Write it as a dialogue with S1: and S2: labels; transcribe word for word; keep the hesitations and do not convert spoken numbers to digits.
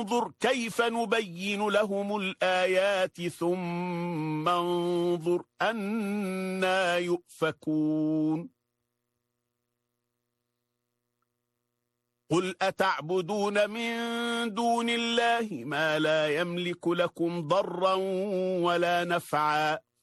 S1: انظر كيف نبين لهم الآيات ثم انظر أنى يؤفكون قل أتعبدون من دون الله ما لا يملك لكم ضرا ولا نفعا